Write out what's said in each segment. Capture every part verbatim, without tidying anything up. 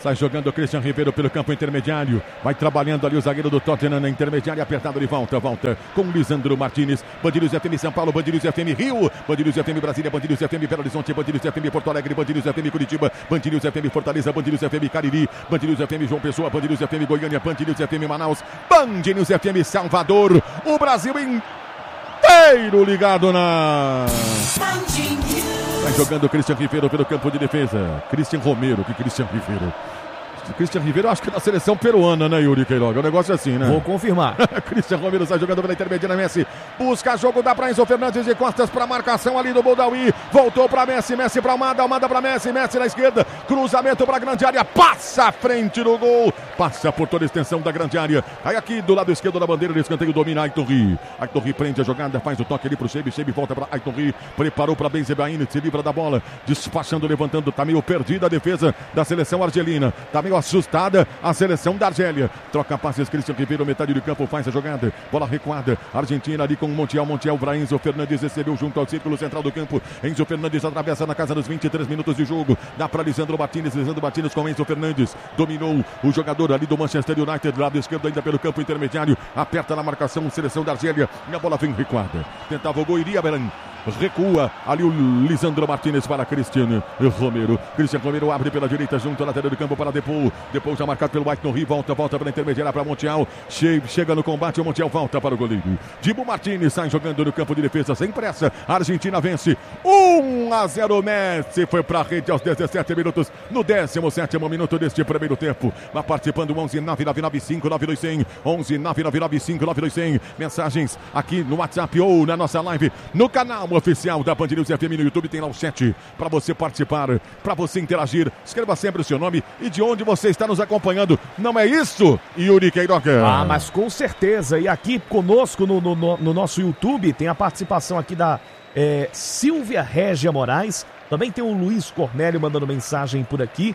Sai jogando o Christian Ribeiro pelo campo intermediário. Vai trabalhando ali o zagueiro do Tottenham na intermediária. Apertado de volta, volta com Lisandro Martinez. Band News F M São Paulo, Band News F M Rio, Band News F M Brasília, Band News F M Belo Horizonte, Band News F M Porto Alegre, Band News F M Curitiba, Band News F M Fortaleza, Band News F M Cariri, Band News F M João Pessoa, Band News F M Goiânia, Band News F M Manaus, Band News F M Salvador. O Brasil inteiro ligado na... Vai jogando o Christian Ribeiro pelo campo de defesa. Christian Romero, que Christian Ribeiro. Christian Ribeiro, acho que é da seleção peruana, né, Yuri Queiroga? É um negócio assim, né? Vou confirmar. Christian Romero sai jogando pela intermediária, Messi busca jogo, dá pra Enzo Fernandes de costas pra marcação ali do Boudaoui. Voltou pra Messi, Messi pra Almada, Almada pra Messi, Messi na esquerda. Cruzamento pra grande área, passa à frente do gol. Passa por toda a extensão da grande área. Cai aqui do lado esquerdo da bandeira, de escanteio domina Aitor Ri. Aitor Ri prende a jogada, faz o toque ali pro Shebi, Shebi volta pra Aitor Ri. Preparou pra Benzebaini, se livra da bola. Despachando, levantando, tá meio perdida a defesa da seleção argelina. Tá meio assustada a seleção da Argélia. Troca passes, Christian Ribeiro, metade do campo, faz a jogada. Bola recuada. Argentina ali com o Montiel. Montiel para Enzo Fernandes, recebeu junto ao círculo central do campo. Enzo Fernandes atravessa na casa dos vinte e três minutos de jogo. Dá para Lisandro Martinez. Lisandro Martinez com Enzo Fernandes. Dominou o jogador ali do Manchester United, lado esquerdo ainda pelo campo intermediário. Aperta na marcação, seleção da Argélia. E a bola vem recuada. Tentava o gol, iria Beran. Recua ali o Lisandro Martinez para Cristiano Romero. Cristian Romero abre pela direita junto à lateral do campo para Depou. Depou já marcado pelo White no Rio. Volta, volta para a intermediária para Montiel. Che chega no combate, o Montiel volta para o goleiro. Dibu Martinez sai jogando no campo de defesa sem pressa. A Argentina vence um a zero. Messi foi para a rede aos dezessete minutos. No décimo sétimo minuto deste primeiro tempo. Vai participando onze nove nove nove cinco nove dois zero zero. onze nove nove nove cinco nove dois zero zero. Mensagens aqui no WhatsApp ou na nossa live no canal oficial da Band News F M no YouTube, tem lá o chat para você participar, para você interagir. Escreva sempre o seu nome e de onde você está nos acompanhando. Não é isso, Yuri Queiroga? Ah, mas com certeza. E aqui conosco no, no, no nosso YouTube tem a participação aqui da é, Silvia Régia Moraes. Também tem o Luiz Cornélio mandando mensagem por aqui.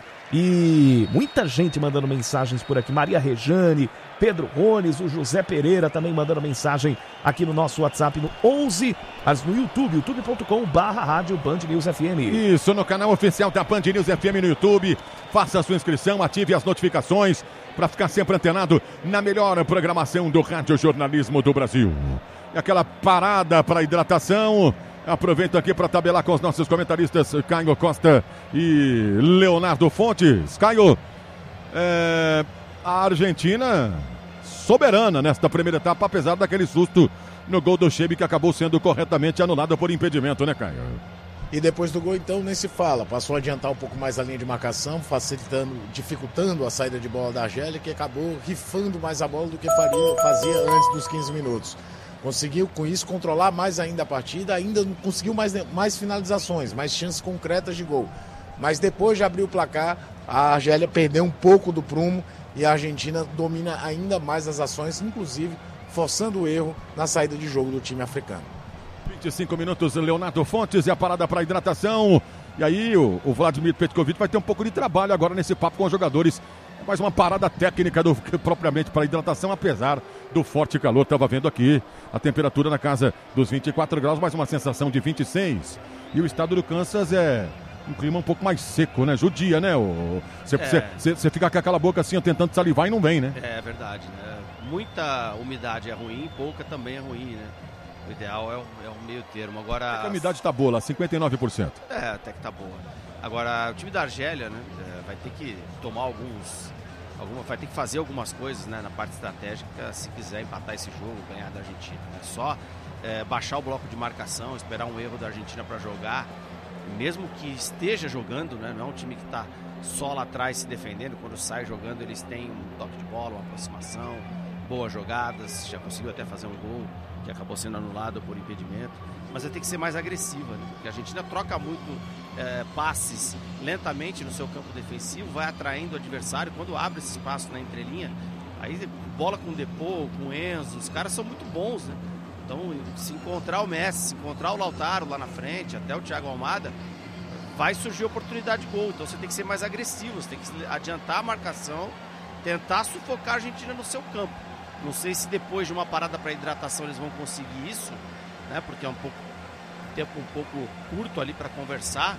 E muita gente mandando mensagens por aqui. Maria Rejane, Pedro Rones, o José Pereira também mandando mensagem aqui no nosso WhatsApp no onze, mas no YouTube, youtube ponto com barra rádio Band News F M. Isso, no canal oficial da Band News F M no YouTube. Faça a sua inscrição, ative as notificações para ficar sempre antenado na melhor programação do radiojornalismo do Brasil. E aquela parada para hidratação. Aproveito aqui para tabelar com os nossos comentaristas Caio Costa e Leonardo Fontes. Caio, é, a Argentina soberana nesta primeira etapa, apesar daquele susto no gol do Shebi que acabou sendo corretamente anulado por impedimento, né, Caio? E depois do gol, então, nem se fala. Passou a adiantar um pouco mais a linha de marcação, facilitando, dificultando a saída de bola da Argélia, que acabou rifando mais a bola do que faria, fazia antes dos quinze minutos. Conseguiu, com isso, controlar mais ainda a partida, ainda conseguiu mais, mais finalizações, mais chances concretas de gol. Mas depois de abrir o placar, a Argélia perdeu um pouco do prumo e a Argentina domina ainda mais as ações, inclusive forçando o erro na saída de jogo do time africano. vinte e cinco minutos, Leonardo Fontes e a parada para hidratação. E aí o, o Vladimir Petkovic vai ter um pouco de trabalho agora nesse papo com os jogadores. Mais uma parada técnica do que propriamente para hidratação, apesar do forte calor. Estava vendo aqui a temperatura na casa dos vinte e quatro graus, mais uma sensação de vinte e seis. E o estado do Kansas é um clima um pouco mais seco, né? Judia, né? Você é. fica com aquela boca assim, tentando salivar e não vem, né? É verdade, né? Muita umidade é ruim, pouca também é ruim, né? O ideal é o, é o meio termo. Agora, a umidade está boa lá, cinquenta e nove por cento. É, até que tá boa. Agora, o time da Argélia, né, vai ter que tomar alguns... Alguma, vai ter que fazer algumas coisas, né, na parte estratégica se quiser empatar esse jogo, ganhar da Argentina. Né? Só é, baixar o bloco de marcação, esperar um erro da Argentina para jogar. Mesmo que esteja jogando, né, não é um time que está só lá atrás se defendendo. Quando sai jogando, eles têm um toque de bola, uma aproximação, boas jogadas. Já conseguiu até fazer um gol que acabou sendo anulado por impedimento. Mas vai ter que ser mais agressiva, né? Porque a Argentina troca muito é, passes lentamente no seu campo defensivo, vai atraindo o adversário. Quando abre esse espaço na entrelinha, aí bola com o Depou, com o Enzo, os caras são muito bons, né? Então, se encontrar o Messi, se encontrar o Lautaro lá na frente, até o Thiago Almada, vai surgir oportunidade de gol. Então você tem que ser mais agressivo, você tem que adiantar a marcação, tentar sufocar a Argentina no seu campo. Não sei se depois de uma parada para hidratação eles vão conseguir isso, né? Porque é um pouco tempo um pouco curto ali para conversar,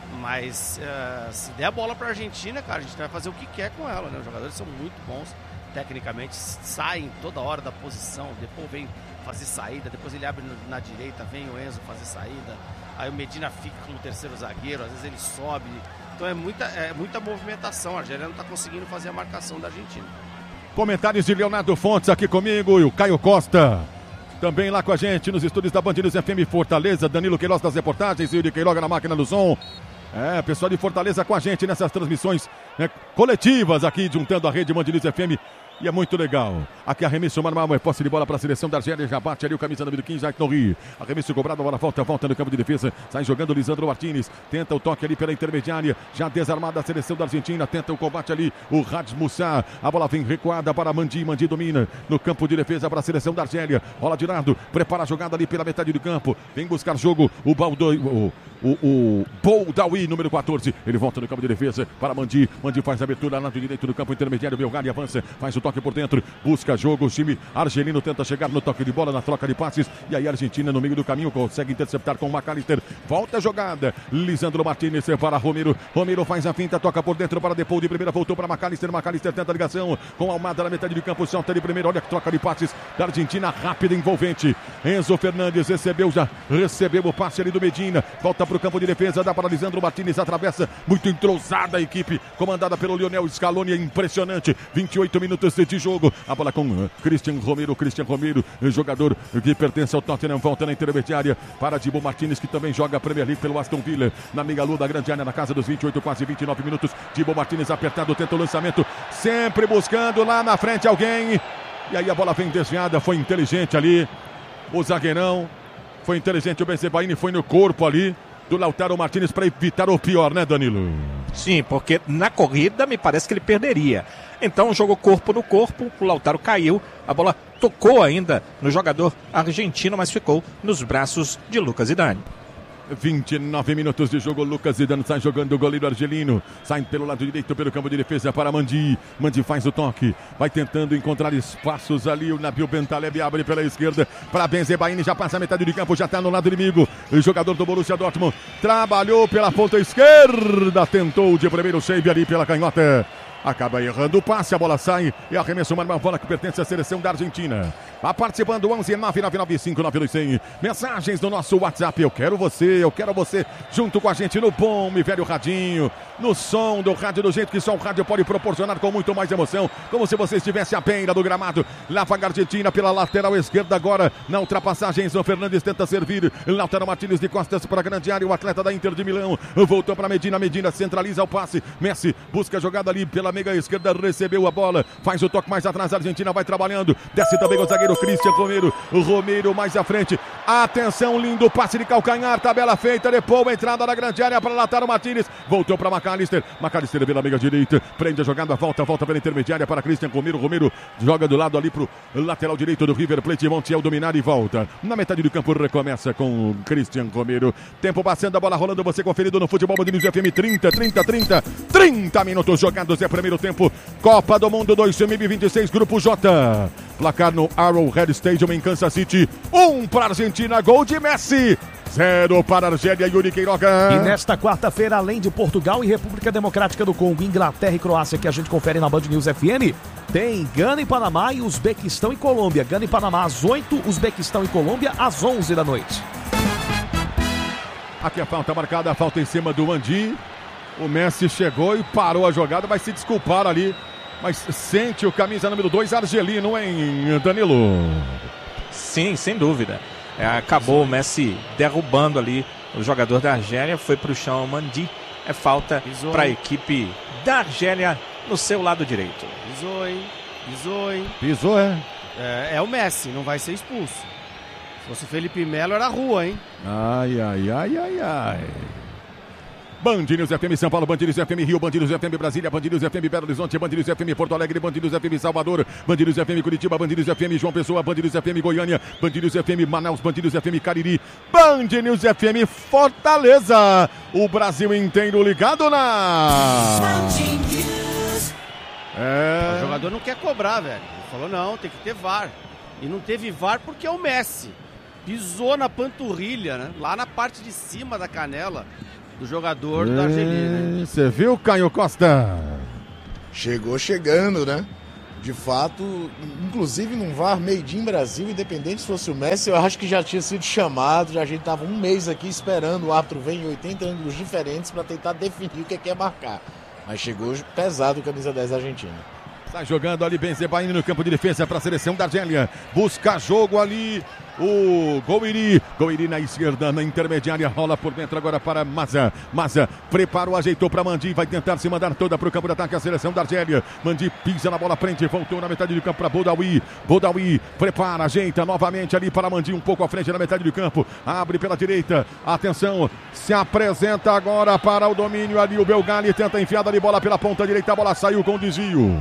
Mas uh, se der a bola para a Argentina, cara, a gente vai fazer o que quer com ela, né? Os jogadores são muito bons tecnicamente, saem toda hora da posição, depois vem fazer saída, depois ele abre na direita, vem o Enzo fazer saída, aí o Medina fica como terceiro zagueiro, às vezes ele sobe. Então é muita, é muita movimentação. A Argélia não está conseguindo fazer a marcação da Argentina. Comentários de Leonardo Fontes aqui comigo e o Caio Costa. Também lá com a gente nos estúdios da Band News F M Fortaleza, Danilo Queiroz das reportagens e o de Queiroga na máquina do som. É, pessoal de Fortaleza com a gente nessas transmissões, né, coletivas aqui, juntando a rede Band News F M. E é muito legal. Aqui arremesso manual, é posse de bola para a seleção da Argélia. Já bate ali o camisa número quinze, Jacques Norri. Arremesso cobrado, a bola volta, volta no campo de defesa. Sai jogando Lisandro Martínez. Tenta o toque ali pela intermediária. Já desarmada a seleção da Argentina. Tenta o combate ali o Hadj Moussa. A bola vem recuada para Mandi. Mandi domina no campo de defesa para a seleção da Argélia. Rola de lado, prepara a jogada ali pela metade do campo. Vem buscar jogo o Baldo, o, o, o Boldawi, número quatorze. Ele volta no campo de defesa para Mandi. Mandi faz a abertura lado direito do campo intermediário. Belgali avança, faz o toque por dentro, busca jogo, o time argelino tenta chegar no toque de bola, na troca de passes, e aí a Argentina no meio do caminho consegue interceptar com o McAllister, volta a jogada, Lisandro Martínez para Romero, Romero faz a finta, toca por dentro para Depou de primeira, voltou para McAllister, McAllister tenta a ligação com Almada na metade de campo, solta de primeira, olha que troca de passes da Argentina, rápida e envolvente, Enzo Fernandes recebeu já, recebeu o passe ali do Medina, volta para o campo de defesa, dá para Lisandro Martínez, atravessa, muito entrosada a equipe, comandada pelo Lionel Scaloni, é impressionante, vinte e oito minutos de jogo. A bola com uh, Christian Romero, Christian Romero, jogador que pertence ao Tottenham, volta na intermediária para Dibu Martínez, que também joga a Premier League pelo Aston Villa, na meia lua da grande área, na casa dos vinte e oito, quase vinte e nove minutos. Dibu Martínez apertado, tenta o lançamento, sempre buscando lá na frente alguém, e aí a bola vem desviada, foi inteligente ali, o zagueirão, foi inteligente, o Benzebaini foi no corpo ali do Lautaro Martínez para evitar o pior, né, Danilo? Sim, porque na corrida me parece que ele perderia. Então jogou corpo no corpo, o Lautaro caiu, a bola tocou ainda no jogador argentino, mas ficou nos braços de Lucas Zidane. vinte e nove minutos de jogo, Lucas Zidane sai jogando o goleiro argelino, sai pelo lado direito, pelo campo de defesa para Mandi, Mandi faz o toque, vai tentando encontrar espaços ali, o Nabil Bentaleb abre pela esquerda para Benzebaini, já passa a metade de campo, já está no lado inimigo, o jogador do Borussia Dortmund, trabalhou pela ponta esquerda, tentou de primeiro save ali pela canhota, acaba errando o passe, a bola sai e arremesso uma bola que pertence à seleção da Argentina. Vai participando, onze nove nove nove cinco nove dois zero zero. Mensagens no nosso WhatsApp. Eu quero você, eu quero você junto com a gente no bom e velho radinho, no som do rádio, do jeito que só o rádio pode proporcionar, com muito mais emoção, como se você estivesse à beira do gramado. Lá vai a Argentina pela lateral esquerda agora, na ultrapassagem, Enzo Fernandes tenta servir, Lautaro Martínez de costas para a grande área, o atleta da Inter de Milão, voltou para Medina, Medina centraliza o passe, Messi busca a jogada ali pela meia esquerda, recebeu a bola, faz o toque mais atrás, a Argentina vai trabalhando, desce também o zagueiro Christian Romero, o Romero mais à frente, atenção, lindo passe de calcanhar, tabela feita, depois entrada na grande área para Lautaro Martínez, voltou para McAllister, McAllister pela meia direita, prende a jogada, volta, volta pela intermediária para Christian Romero, Romero joga do lado ali pro lateral direito do River Plate, Montiel dominar e volta, na metade do campo recomeça com Christian Romero, tempo passando, a bola rolando, você conferido no Futebol Band News F M, trinta, trinta, trinta, trinta minutos jogados, é primeiro tempo, Copa do Mundo dois mil e vinte e seis, Grupo J, placar no Arrowhead Stadium em Kansas City, um para a Argentina, gol de Messi, zero para a Argélia, Yuri Queiroga. E nesta quarta-feira, além de Portugal e República Democrática do Congo, Inglaterra e Croácia, que a gente confere na Band News F M, tem Gana e Panamá e Uzbequistão e Colômbia. Gana e Panamá às oito, Uzbequistão e Colômbia às onze da noite. Aqui a falta marcada, a falta em cima do Mandi. O Messi chegou e parou a jogada, vai se desculpar ali, mas sente o camisa número dois argelino, hein, Danilo? Sim, sem dúvida. É, acabou o Messi derrubando ali o jogador da Argélia, foi para o chão o Mandi. É falta para a equipe da Argélia no seu lado direito. Pisou, hein? Pisou, hein? Pisou, é? É, é o Messi, não vai ser expulso. Se fosse o Felipe Melo, era rua, hein? Ai, ai, ai, ai, ai. Band News F M São Paulo, Band News F M Rio, Band News F M Brasília, Band News F M Belo Horizonte, Band News F M Porto Alegre, Band News F M Salvador, Band News F M Curitiba, Band News F M João Pessoa, Band News F M Goiânia, Band News F M Manaus, Band News F M Cariri, Band News F M Fortaleza. O Brasil inteiro ligado na... É... O jogador não quer cobrar, velho. Ele falou, não, tem que ter V A R. E não teve V A R porque é o Messi. Pisou na panturrilha, né? Lá na parte de cima da canela. do jogador da Argelina. Você viu, Caio Costa? Chegou chegando, né? De fato, inclusive num V A R made in Brasil, independente se fosse o Messi, eu acho que já tinha sido chamado, já a gente estava um mês aqui esperando, o árbitro vem em oitenta ângulos diferentes para tentar definir o que quer marcar. Mas chegou pesado o camisa dez da Argentina. Está jogando ali Benzema no campo de defesa para a seleção da Argélia. Busca jogo ali o Gouiri. Gouiri na esquerda, na intermediária. Rola por dentro agora para Maza. Maza preparou, ajeitou para Mandi. Vai tentar se mandar toda para o campo de ataque a seleção da Argélia. Mandi pisa na bola, prende. Voltou na metade do campo para Bodawi. Bodawi prepara, ajeita novamente ali para Mandi. Um pouco à frente na metade do campo. Abre pela direita. Atenção. Se apresenta agora para o domínio ali. O Belgali tenta enfiar ali bola pela ponta direita. A bola saiu com desvio.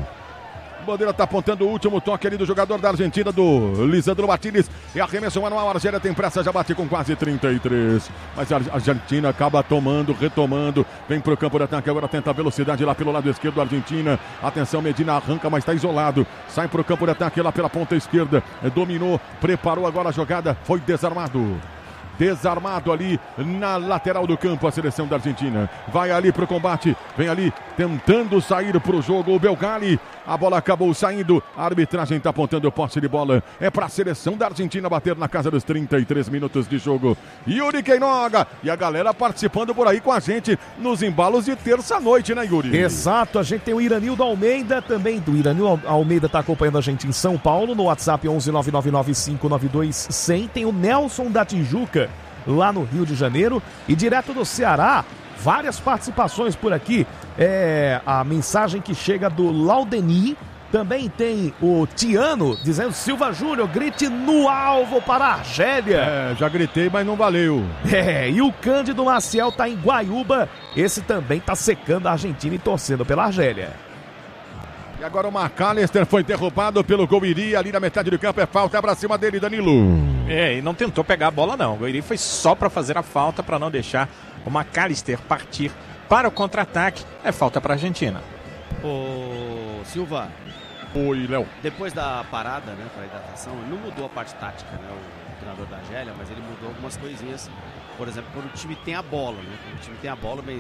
A bandeira está apontando o último toque ali do jogador da Argentina, do Lisandro Martínez. E arremesso manual, a Argélia tem pressa, já bate com quase trinta e três. Mas a Argentina acaba tomando, retomando. Vem para o campo de ataque, agora tenta a velocidade lá pelo lado esquerdo da Argentina. Atenção, Medina arranca, mas está isolado. Sai para o campo de ataque lá pela ponta esquerda. Dominou, preparou agora a jogada, foi desarmado. Desarmado ali na lateral do campo a seleção da Argentina. Vai ali pro combate, vem ali tentando sair pro jogo o Belgali. A bola acabou saindo, a arbitragem está apontando o posse de bola. É para a seleção da Argentina bater na casa dos trinta e três minutos de jogo. Yuri Queinoga e a galera participando por aí com a gente nos embalos de terça-noite, né, Yuri? Exato, a gente tem o Iranildo Almeida também. Do Iranildo Almeida está acompanhando a gente em São Paulo, no WhatsApp onze nove nove nove cinco nove dois zero zero. Tem o Nelson da Tijuca, lá no Rio de Janeiro. E direto do Ceará, várias participações por aqui. É a mensagem que chega do Laudeni. Também tem o Tiano dizendo: Silva Júnior, grite no alvo para a Argélia. É, já gritei, mas não valeu. É, e o Cândido Maciel tá em Guaiúba. Esse também tá secando a Argentina e torcendo pela Argélia. E agora o McAllister foi derrubado pelo Gouiri ali na metade do campo. É falta pra cima dele, Danilo. É, e não tentou pegar a bola não. O Gouiri foi só para fazer a falta, para não deixar o McAllister partir para o contra-ataque. É falta para a Argentina. Ô Silva. Oi, Léo. Depois da parada, né, para hidratação, ele não mudou a parte tática, né, o treinador da Argélia, mas ele mudou algumas coisinhas. Por exemplo, quando o time tem a bola, né? Quando o time tem a bola, o,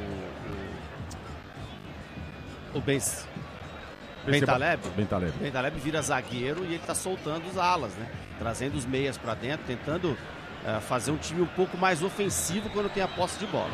o, o, o Ben Bentaleb, Bentaleb. Bentaleb vira zagueiro e ele está soltando os alas, né? Trazendo os meias para dentro, tentando uh, fazer um time um pouco mais ofensivo quando tem a posse de bola.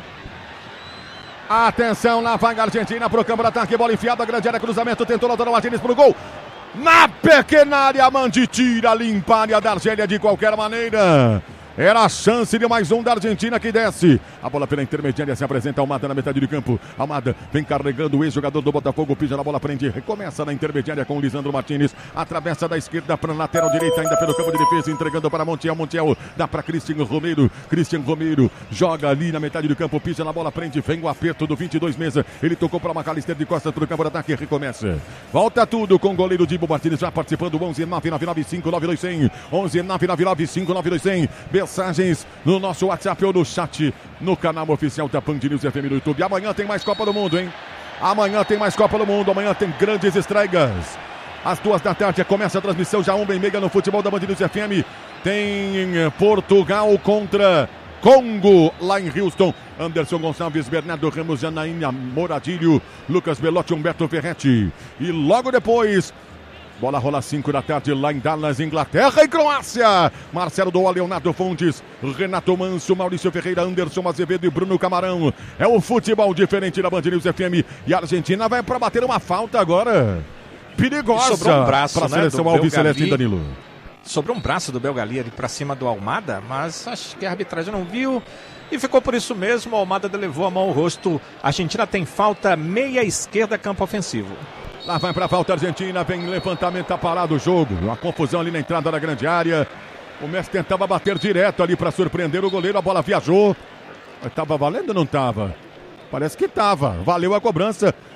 Atenção, lá vai a Argentina pro campo de ataque, bola enfiada, grande área, cruzamento, tentou Lautaro Martínez pro gol. Na pequena área, Mandi tira, limpa a área da Argélia de qualquer maneira. Era a chance de mais um da Argentina que desce. A bola pela intermediária, se apresenta Almada na metade do campo. Almada vem carregando o ex-jogador do Botafogo. Pisa na bola, prende. Recomeça na intermediária com o Lisandro Martínez. Atravessa da esquerda para a lateral direita, ainda pelo campo de defesa. Entregando para Montiel. Montiel dá para Cristian Romero. Cristian Romero joga ali na metade do campo. Pisa na bola, prende. Vem o aperto do vinte e dois mesa. Ele tocou para McAllister de costas para o campo de ataque. Recomeça. Volta tudo com o goleiro Dibo Martínez já participando. onze nove nove nove cinco nove dois zero zero. onze nove nove nove cinco nove dois zero zero. Mensagens no nosso WhatsApp ou no chat no canal oficial da Band News F M no YouTube. Amanhã tem mais Copa do Mundo, hein? Amanhã tem mais Copa do Mundo. Amanhã tem grandes estreias. Às duas da tarde começa a transmissão já um bem mega no futebol da Band News F M. Tem Portugal contra Congo lá em Houston. Anderson Gonçalves, Bernardo Ramos, Janaína Moradilho, Lucas Belotti, Humberto Ferretti. E logo depois, bola rola cinco da tarde lá em Dallas, Inglaterra e Croácia. Marcelo Doa, Leonardo Fontes, Renato Manso, Maurício Ferreira, Anderson Azevedo e Bruno Camarão. É o futebol diferente da Band News F M. E a Argentina vai para bater uma falta agora perigosa. E sobrou um braço, para a né, seleção alviceleste, Danilo. Sobrou um braço do Belgali ali para cima do Almada, mas acho que a arbitragem não viu. E ficou por isso mesmo, o Almada levou a mão ao rosto. A Argentina tem falta meia esquerda, campo ofensivo. Lá vai para a falta Argentina, vem levantamento, tá parado o jogo. Uma confusão ali na entrada da grande área. O Messi tentava bater direto ali para surpreender o goleiro, a bola viajou. Estava valendo ou não estava? Parece que estava. Valeu a cobrança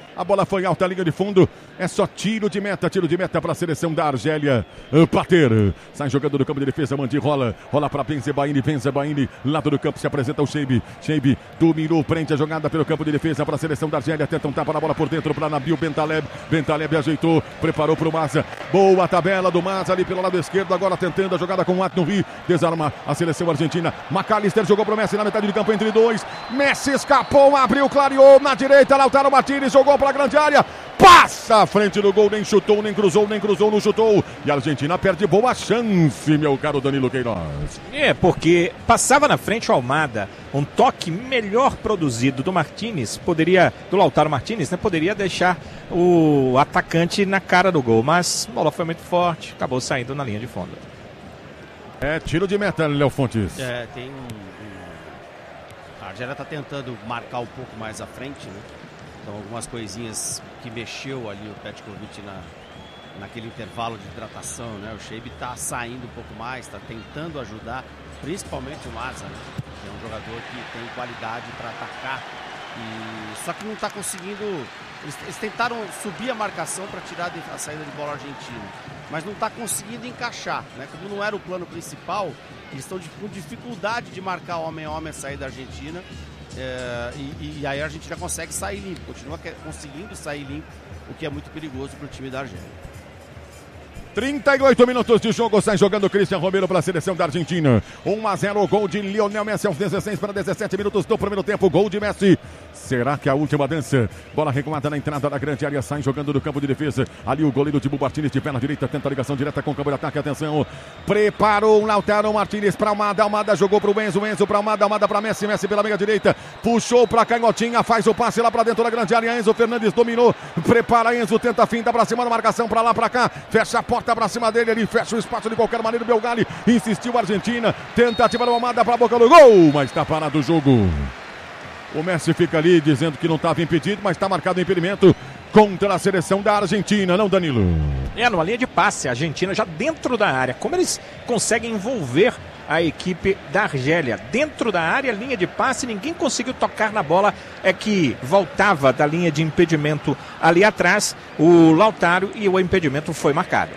A bola foi alta, linha de fundo. É só tiro de meta, tiro de meta para a seleção da Argélia bater. Sai jogando do campo de defesa, Mandi rola, rola para Benzebaini, Benzebaini, lado do campo se apresenta o Sheibi. Sheibi dominou, prende a jogada pelo campo de defesa para a seleção da Argélia. Tenta um tapa na bola por dentro para Nabil Bentaleb. Bentaleb ajeitou, preparou para o Maza. Boa tabela do Maza ali pelo lado esquerdo. Agora tentando a jogada com o Atnovi. Desarma a seleção argentina. McAllister jogou para o Messi na metade do campo entre dois. Messi escapou, abriu, clareou na direita. Lautaro Martínez jogou para a grande área. Passa à frente do gol, nem chutou, nem cruzou, nem cruzou, não chutou. E a Argentina perde boa chance, meu caro Danilo Queiroz. É, porque passava na frente o Almada. Um toque melhor produzido do Martínez, poderia, do Lautaro Martínez, né? Poderia deixar o atacante na cara do gol. Mas a bola foi muito forte, acabou saindo na linha de fundo. É tiro de meta, Léo Fontes. É, tem um... um... A Argélia está tentando marcar um pouco mais à frente, né? Então algumas coisinhas que mexeu ali o Petkovic na, naquele intervalo de hidratação, né? O Sheibi está saindo um pouco mais, está tentando ajudar, principalmente o Maza, né? Que é um jogador que tem qualidade para atacar. E... Só que não está conseguindo... Eles, eles tentaram subir a marcação para tirar a saída de bola argentina, mas não está conseguindo encaixar, né? Como não era o plano principal, eles estão com dificuldade de marcar homem a homem a saída da Argentina. É, e, e aí a Argentina consegue sair limpo, continua conseguindo sair limpo, o que é muito perigoso para o time da Argélia. trinta e oito minutos de jogo, sai jogando o Cristian Romero para a seleção da Argentina. um a zero, gol de Lionel Messi aos dezesseis para dezessete minutos do primeiro tempo, gol de Messi. Será que é a última dança? Bola recuada na entrada da grande área, sai jogando do campo de defesa. Ali o goleiro Dibu Martínez de pé na direita, tenta a ligação direta com o campo de ataque, atenção. Preparou o Lautaro Martínez para Almada, Almada jogou para o Enzo, Enzo para Almada, Almada para Messi, Messi pela meia direita. Puxou para Canhotinha, faz o passe lá para dentro da grande área, Enzo Fernandes dominou. Prepara Enzo, tenta a finta para cima da marcação, para lá, para cá. Fecha a porta para cima dele, ele fecha o espaço de qualquer maneira. O Belgali insistiu, a Argentina, tentativa da Almada para a boca do gol, mas está parado o jogo. O Messi fica ali dizendo que não estava impedido, mas está marcado o impedimento contra a seleção da Argentina, não, Danilo? É, numa linha de passe, a Argentina já dentro da área. Como eles conseguem envolver a equipe da Argélia dentro da área, linha de passe, ninguém conseguiu tocar na bola, é que voltava da linha de impedimento ali atrás, o Lautaro, e o impedimento foi marcado.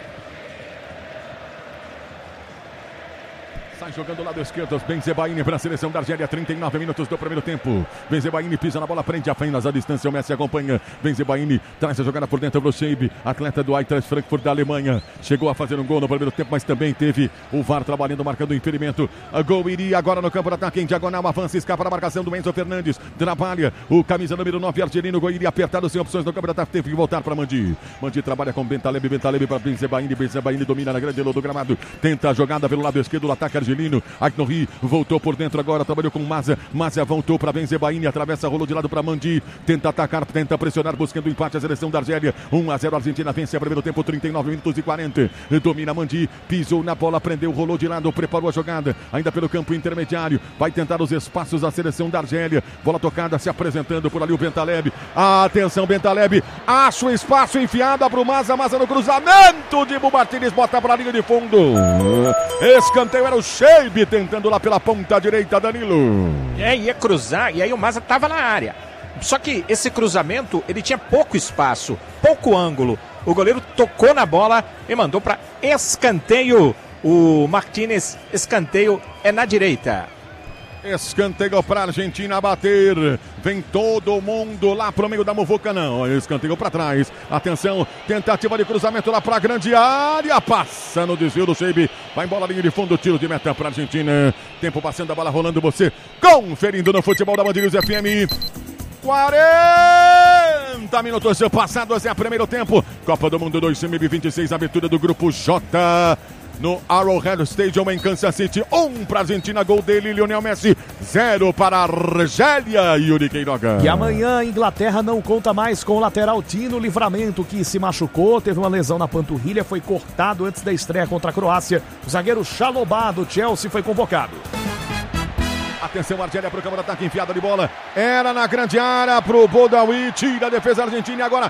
Sai jogando do lado esquerdo, Benzebaini para a seleção da Argélia, trinta e nove minutos do primeiro tempo. Benzebaini pisa na bola, prende apenas a distância, o Messi acompanha. Benzebaini traz a jogada por dentro do Sheibi, atleta do Eintracht Frankfurt da Alemanha. Chegou a fazer um gol no primeiro tempo, mas também teve o V A R trabalhando, marcando o impedimento. A gol iria agora no campo de ataque, em diagonal, avança, escapa da marcação do Enzo Fernandes. Trabalha o camisa número nove, argelino, gol iria apertado, sem opções no campo de ataque, teve que voltar para Mandi. Mandi trabalha com Bentaleb, Bentaleb para Benzebaini, Benzebaini domina na grande lua do gramado. Tenta a jogada pelo lado esquerdo, o ataque argelino. Agnohi voltou por dentro agora, trabalhou com Maza. Maza voltou para Benzebaini, atravessa, rolou de lado para Mandi. Tenta atacar, tenta pressionar, buscando o empate a seleção da Argélia. um a zero, Argentina vence a primeiro tempo, trinta e nove minutos e quarenta. Domina Mandi, pisou na bola, prendeu, rolou de lado, preparou a jogada. Ainda pelo campo intermediário, vai tentar os espaços da seleção da Argélia. Bola tocada, se apresentando por ali o Bentaleb. Atenção, Bentaleb, acha o espaço, enfiada para o Maza. Maza no cruzamento de Martínez, bota para a linha de fundo. Escanteio era o Sheibi tentando lá pela ponta direita, Danilo. É, ia cruzar, e aí o Maza estava na área. Só que esse cruzamento, ele tinha pouco espaço, pouco ângulo. O goleiro tocou na bola e mandou para escanteio. O Martínez, escanteio é na direita. Escanteio para a Argentina bater. Vem todo mundo lá pro meio da muvuca, não. Escanteio para trás. Atenção, tentativa de cruzamento lá para a grande área. Passa no desvio do Sheibi. Vai embora, linha de fundo, tiro de meta para a Argentina. Tempo passando, a bola rolando, você conferindo no futebol da Band News F M. quarenta minutos passados, é o primeiro tempo. Copa do Mundo dois mil e vinte e seis, abertura do grupo J. No Arrowhead Stadium em Kansas City, um para a Argentina, gol dele, Lionel Messi, zero para a Argélia, Yuri Queiroga. E amanhã a Inglaterra não conta mais com o lateral Tino Livramento, que se machucou, teve uma lesão na panturrilha, foi cortado antes da estreia contra a Croácia. O zagueiro Chalobah do Chelsea foi convocado. Atenção, Argélia pro campo de ataque, enfiada de bola. Era na grande área pro Boudaoui. Tira a defesa argentina e agora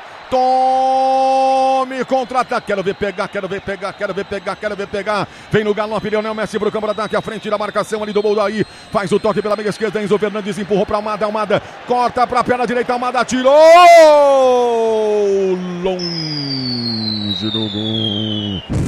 tome contra-ataque. Quero ver pegar, quero ver pegar, quero ver pegar, quero ver pegar. Vem no galope, Lionel Messi pro campo de ataque, à frente da marcação ali do Boudaoui. Faz o toque pela meia esquerda. Enzo Fernandes empurrou pra Almada. Almada corta pra perna direita. Almada tirou longe do gol.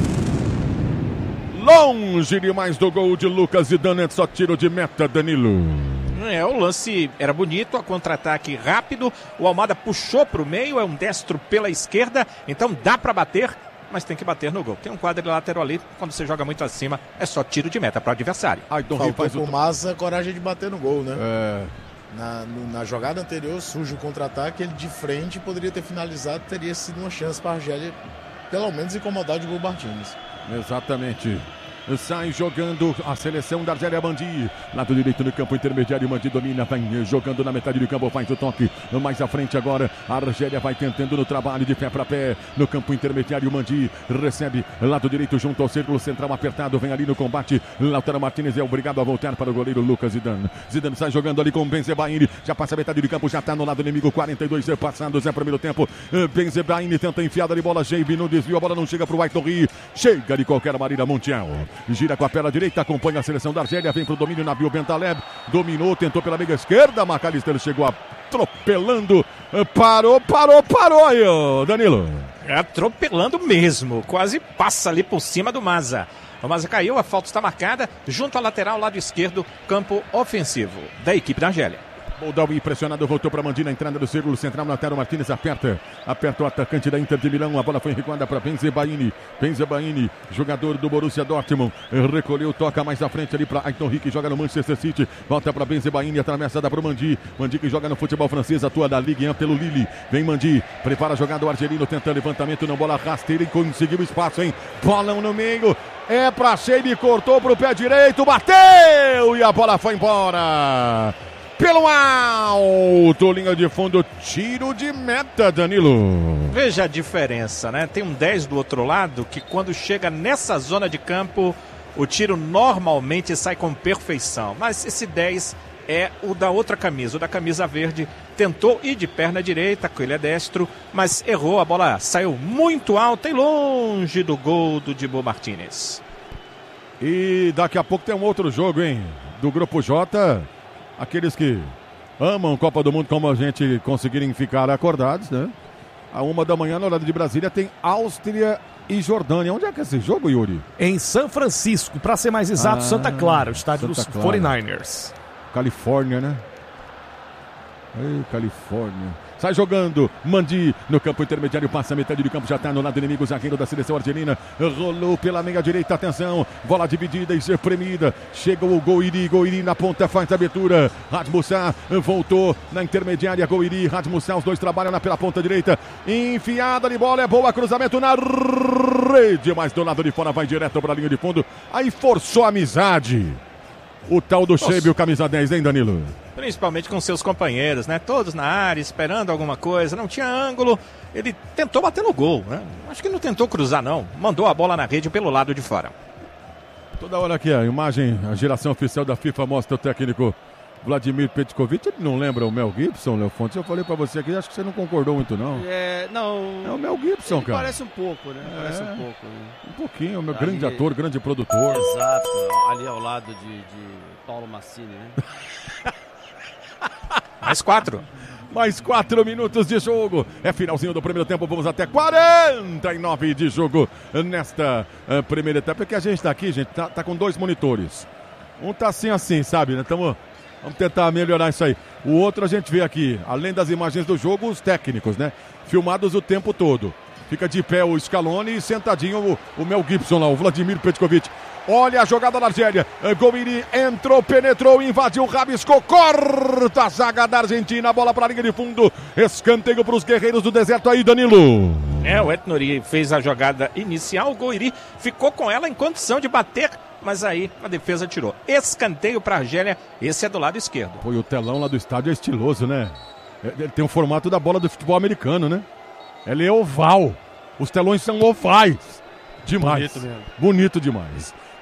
Longe demais do gol de Lucas Zidane, é só tiro de meta, Danilo. É, o lance era bonito, a contra-ataque rápido, o Almada puxou para o meio, é um destro pela esquerda, então dá para bater, mas tem que bater no gol. Tem um quadrilátero ali, quando você joga muito acima, é só tiro de meta para o adversário. Faltou pro Massa coragem de bater no gol, né? É... Na, no, na jogada anterior, surge o contra-ataque, ele de frente poderia ter finalizado, teria sido uma chance para a Argélia, pelo menos incomodar de gol Martins. Exatamente. Sai jogando a seleção da Argélia, Mandi. Lado direito do campo intermediário, Mandi domina, vem jogando na metade do campo, faz o toque. Mais à frente agora, a Argélia vai tentando no trabalho de pé para pé. No campo intermediário, Mandi recebe lado direito junto ao círculo central apertado, vem ali no combate. Lautaro Martínez é obrigado a voltar para o goleiro Lucas Zidane. Zidane sai jogando ali com Benzebaini, já passa a metade do campo, já está no lado inimigo, quarenta e dois passados, é primeiro tempo. Benzebaini tenta enfiada de bola, Jeibe no desvio, a bola não chega para o Aitorri, chega de qualquer maneira, Montiel. Gira com a perna direita, acompanha a seleção da Argélia, vem pro domínio Nabil Bentaleb, dominou, tentou pela meia esquerda, McAllister chegou atropelando, parou, parou, parou aí, Danilo. Atropelando mesmo, quase passa ali por cima do Maza. O Maza caiu, a falta está marcada, junto à lateral, lado esquerdo, campo ofensivo da equipe da Argélia. Boudaoui pressionado, voltou para Mandi na entrada do círculo central. Lautaro Martínez aperta, aperta o atacante da Inter de Milão. A bola foi recuada para Benzebaini. Benzebaini, jogador do Borussia Dortmund, recolheu, toca mais à frente ali para Aitorri, que joga no Manchester City. Volta para Benzebaini, atravessada para o Mandi. Mandi que joga no futebol francês, atua da Ligue um pelo Lille. Vem Mandi, prepara a jogada, o argelino tenta levantamento, não, bola rasteira e conseguiu espaço, hein? Bolão no meio, é para Sheib, cortou para o pé direito, bateu e a bola foi embora. Pelo alto, linha de fundo, tiro de meta, Danilo. Veja a diferença, né? Tem um dez do outro lado que quando chega nessa zona de campo, o tiro normalmente sai com perfeição. Mas esse dez é o da outra camisa, o da camisa verde. Tentou ir de perna direita, que ele é destro, mas errou, a bola saiu muito alta e longe do gol do Dibu Martínez. E daqui a pouco tem um outro jogo, hein? Do Grupo J. Aqueles que amam Copa do Mundo como a gente conseguirem ficar acordados, né? A uma da manhã, no horário de Brasília, tem Áustria e Jordânia. Onde é que é esse jogo, Yuri? Em São Francisco, para ser mais exato, ah, Santa Clara, o estádio Santa dos Clara. quarenta e ners. Califórnia, né? Ei, Califórnia. Sai jogando, Mandi no campo intermediário, passa a metade do campo, já está no lado inimigo, zagueiro da seleção argelina, rolou pela meia direita, atenção, bola dividida e espremida, chega o Gouiri, Gouiri na ponta, faz a abertura, Radmussá voltou na intermediária, Gouiri, Radmussá, os dois trabalham na, pela ponta direita, enfiada de bola, é boa, cruzamento na rede, mas do lado de fora vai direto para a linha de fundo, aí forçou a amizade, o tal do Sheib, o camisa dez, hein, Danilo? Principalmente com seus companheiros, né? Todos na área, esperando alguma coisa. Não tinha ângulo. Ele tentou bater no gol, né? Acho que não tentou cruzar, não. Mandou a bola na rede pelo lado de fora. Toda hora aqui a imagem, a geração oficial da FIFA mostra o técnico Vladimir Petkovic. Ele não lembra o Mel Gibson, Léo Fontes? Eu falei pra você aqui, acho que você não concordou muito, não. É, não. É o Mel Gibson, cara. Parece um pouco, né? É, parece um pouco. Né? Um pouquinho, o meu ali, grande ator, grande produtor. Exato, ali ao lado de, de Paulo Massini, né? Mais quatro. Mais quatro minutos de jogo. É finalzinho do primeiro tempo. Vamos até quarenta e nove de jogo nesta uh, primeira etapa. Que a gente tá aqui, gente, tá, tá com dois monitores. Um tá assim, assim, sabe? Né? Tamo, vamos tentar melhorar isso aí. O outro a gente vê aqui, além das imagens do jogo, os técnicos, né? Filmados o tempo todo. Fica de pé o Scaloni e sentadinho o, o Mel Gibson lá, o Vladimir Petkovic. Olha a jogada da Argélia. Gouiri entrou, penetrou, invadiu, rabiscou, corta a zaga da Argentina. Bola para a linha de fundo. Escanteio para os guerreiros do deserto aí, Danilo. É, o Etnori fez a jogada inicial. O Gouiri ficou com ela em condição de bater, mas aí a defesa tirou. Escanteio para a Argélia. Esse é do lado esquerdo. Pô, e o telão lá do estádio é estiloso, né? Ele tem o formato da bola do futebol americano, né? Ele é oval. Os telões são ovais. Demais. Bonito mesmo. Bonito demais.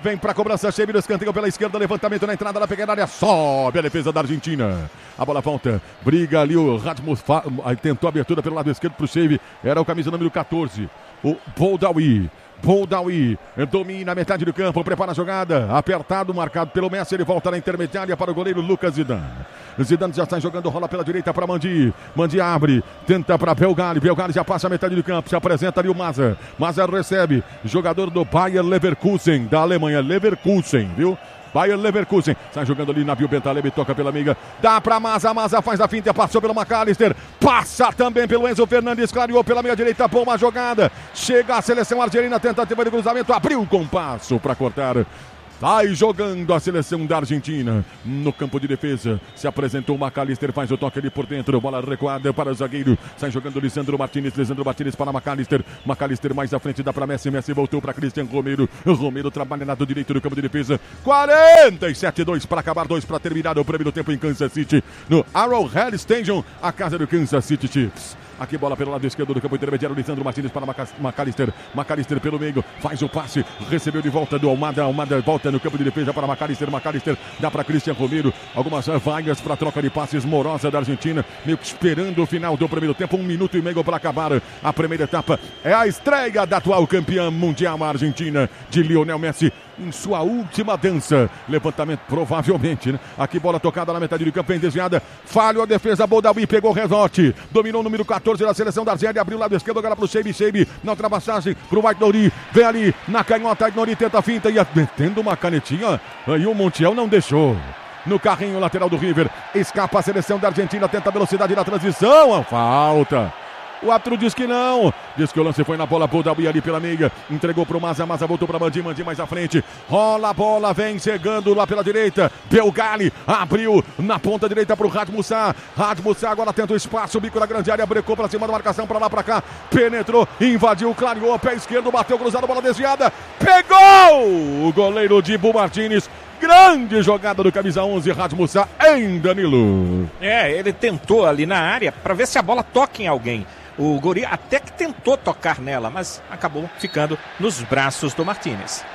Vem pra cobrança, Cheiro, escanteio pela esquerda, levantamento na entrada da pequena área, sobe a defesa da Argentina. A bola volta, briga ali o Rasmus, tentou a abertura pelo lado esquerdo pro Cheiro, era o camisa número catorze, o Boldawi. Boldawi domina a metade do campo, prepara a jogada, apertado, marcado pelo Messi, ele volta na intermediária para o goleiro Lucas Zidane. Zidane já está jogando, rola pela direita para Mandi, Mandi abre, tenta para Belgali, Belgali já passa a metade do campo, se apresenta ali o Maza, Maza recebe, jogador do Bayer Leverkusen, da Alemanha, Leverkusen, viu? Bayer Leverkusen, sai jogando ali na Nabil Bentaleb, toca pela amiga, dá pra Maza, Maza faz a finta, passou pelo McAllister, passa também pelo Enzo Fernandes, clareou pela meia direita, boa jogada, chega a seleção argelina, tentativa de cruzamento, abriu o compasso para cortar. Vai jogando a seleção da Argentina no campo de defesa. Se apresentou o McAllister, faz o toque ali por dentro. Bola recuada para o zagueiro. Sai jogando Lisandro Martinez. Lisandro Martinez para McAllister. McAllister mais à frente, dá para Messi. Messi voltou para Cristian Romero. Romero trabalha lado direito do campo de defesa. quarenta e sete a dois para acabar, dois para terminar o primeiro tempo em Kansas City. No Arrowhead Stadium, a casa do Kansas City Chiefs. Aqui bola pelo lado esquerdo do campo intermediário, Lisandro Martinez para McAllister, McAllister pelo meio, faz o passe, recebeu de volta do Almada, Almada volta no campo de defesa para McAllister, McAllister dá para Cristian Romero, algumas vagas para troca de passes morosa da Argentina, meio que esperando o final do primeiro tempo, um minuto e meio para acabar a primeira etapa, é a estreia da atual campeã mundial, a Argentina, de Lionel Messi, em sua última dança, levantamento provavelmente, né? Aqui bola tocada na metade do campo, bem desviada, falhou a defesa, Boldawi pegou o resorte, dominou o número catorze da seleção da Argélia, abriu o lado esquerdo, agora pro Sheibi, Sheibi na ultrapassagem, pro White Nori, vem ali na canhota, White Nori tenta a finta e metendo uma canetinha, aí o Montiel não deixou. No carrinho lateral do River, escapa a seleção da Argentina, tenta a velocidade da transição, a falta. O árbitro diz que não. Diz que o lance foi na bola. Boldawi ali pela meia. Entregou pro Maza. Maza voltou pra Mandi. Mandi mais à frente. Rola a bola. Vem chegando lá pela direita. Belgali abriu na ponta direita pro Radmussá. Radmussá agora tenta o espaço. Bico da grande área. Brecou pra cima da marcação. Pra lá, pra cá. Penetrou. Invadiu. Clareou. Pé esquerdo. Bateu cruzado. Bola desviada. Pegou! O goleiro Dibu Martínez. Grande jogada do camisa onze, Radmussá em Danilo. É, ele tentou ali na área para ver se a bola toca em alguém. O Guri até que tentou tocar nela, mas acabou ficando nos braços do Martínez.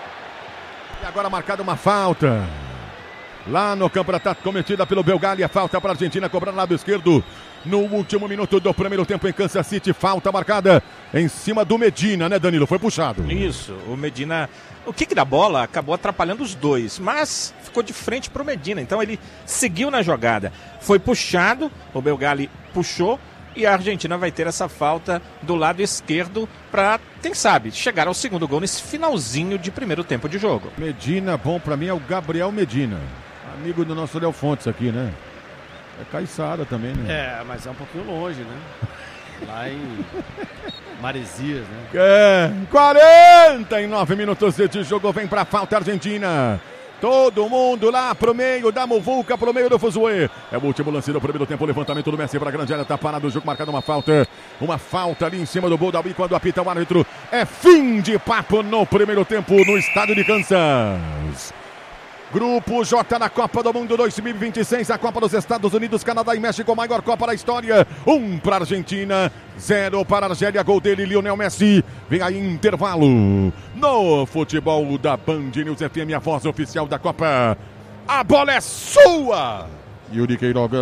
E agora marcada uma falta. Lá no campo de ataque cometida pelo Belgali, a falta para a Argentina, cobrando lado esquerdo. No último minuto do primeiro tempo em Kansas City, falta marcada em cima do Medina, né, Danilo? Foi puxado. Isso, o Medina, o kick da bola acabou atrapalhando os dois, mas ficou de frente para o Medina, então ele seguiu na jogada. Foi puxado, o Belgali puxou e a Argentina vai ter essa falta do lado esquerdo para, quem sabe, chegar ao segundo gol nesse finalzinho de primeiro tempo de jogo. Medina, bom para mim, é o Gabriel Medina, amigo do nosso Léo Fontes aqui, né? É Caiçara também, né? É, mas é um pouquinho longe, né? Lá em Maresias, né? É, quarenta e nove minutos de jogo, vem pra falta Argentina. Todo mundo lá pro meio da muvuca, pro meio do fuzuê. É o último lance do primeiro tempo, o levantamento do Messi pra grande área, tá parado o jogo, marcado uma falta. Uma falta ali em cima do Boldawi, quando apita o árbitro. É fim de papo no primeiro tempo no estádio de Kansas. Grupo J na Copa do Mundo dois mil e vinte e seis, a Copa dos Estados Unidos, Canadá e México, maior Copa da história. Um para a Argentina, zero para a Argélia, gol dele, Lionel Messi. Vem aí intervalo no futebol da Band News F M, a voz oficial da Copa. A bola é sua! Yuri Queiroga.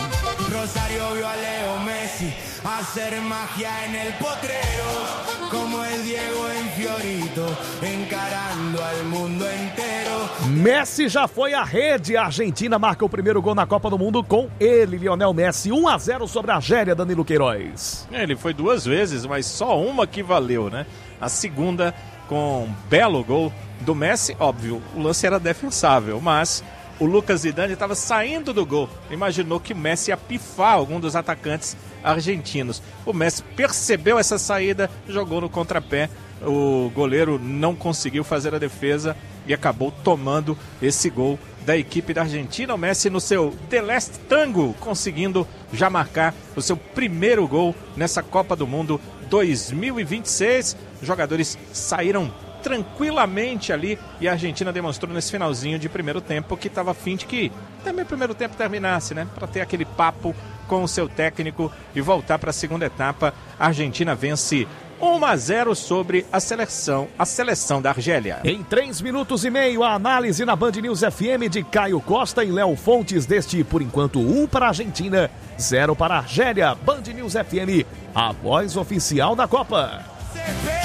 Rosario viu a Leo Messi hacer magia en el potrero, como el Diego en Fiorito, encarando al mundo inteiro. Messi já foi à rede, a Argentina marca o primeiro gol na Copa do Mundo com ele, Lionel Messi, um a zero sobre a Argélia, Danilo Queiroz. É, ele foi duas vezes, mas só uma que valeu, né? A segunda com um belo gol do Messi, óbvio, o lance era defensável, mas o Lucas Zidane estava saindo do gol, imaginou que o Messi ia pifar algum dos atacantes argentinos. O Messi percebeu essa saída, jogou no contrapé, o goleiro não conseguiu fazer a defesa e acabou tomando esse gol da equipe da Argentina. O Messi no seu The Last Tango, conseguindo já marcar o seu primeiro gol nessa Copa do Mundo dois mil e vinte e seis. Os jogadores saíram tranquilamente ali e a Argentina demonstrou nesse finalzinho de primeiro tempo que estava a fim de que também o primeiro tempo terminasse, né? Para ter aquele papo com o seu técnico e voltar para a segunda etapa. A Argentina vence um a zero sobre a seleção, a seleção da Argélia. Em três minutos e meio, a análise na Band News F M de Caio Costa e Léo Fontes deste, por enquanto, um para a Argentina, zero para a Argélia. Band News F M, a voz oficial da Copa.